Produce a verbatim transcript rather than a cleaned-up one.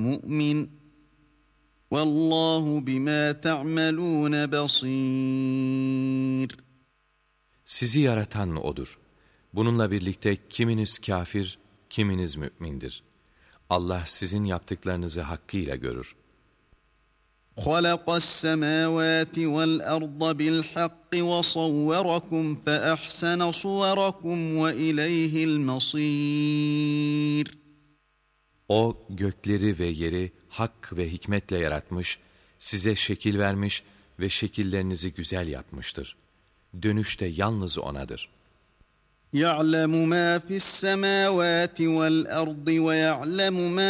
مُؤْمِنٌ وَاللّٰهُ بِمَا تَعْمَلُونَ بَصِيرٌ. Sizi yaratan O'dur. Bununla birlikte kiminiz kafir, kiminiz mü'mindir. Allah sizin yaptıklarınızı hakkıyla görür. خَلَقَ السَّمَاوَاتِ وَالْأَرْضَ بِالْحَقِّ وَصَوَّرَكُمْ فَأَحْسَنَ صُوَرَكُمْ وَإِلَيْهِ الْمَصِيرُ. O gökleri ve yeri hak ve hikmetle yaratmış, size şekil vermiş ve şekillerinizi güzel yapmıştır. Dönüş de yalnız O'nadır. يَعْلَمُ مَا فِي السَّمَاوَاتِ وَالْأَرْضِ وَيَعْلَمُ مَا